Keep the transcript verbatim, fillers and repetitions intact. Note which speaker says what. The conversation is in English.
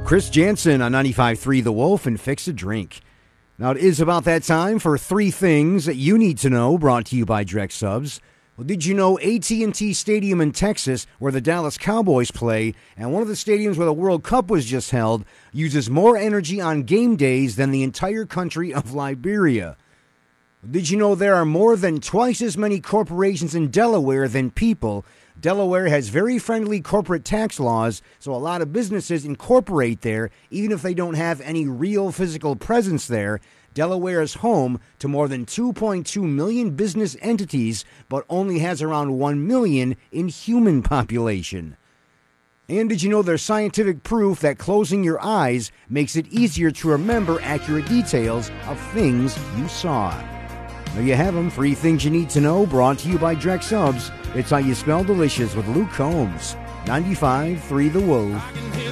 Speaker 1: Chris Jansen on ninety-five point three The Wolf and Fix a Drink. Now, it is about that time for three things that you need to know, brought to you by Drex Subs. Well, did you know A T and T Stadium in Texas, where the Dallas Cowboys play, and one of the stadiums where the World Cup was just held, uses more energy on game days than the entire country of Liberia? Did you know there are more than twice as many corporations in Delaware than people? Delaware has very friendly corporate tax laws, so a lot of businesses incorporate there, even if they don't have any real physical presence there. Delaware is home to more than two point two million business entities, but only has around one million in human population. And did you know there's scientific proof that closing your eyes makes it easier to remember accurate details of things you saw? There you have them, three things you need to know, brought to you by Drex Subs. It's how you spell delicious with Luke Combs. ninety-five point three The Wolf.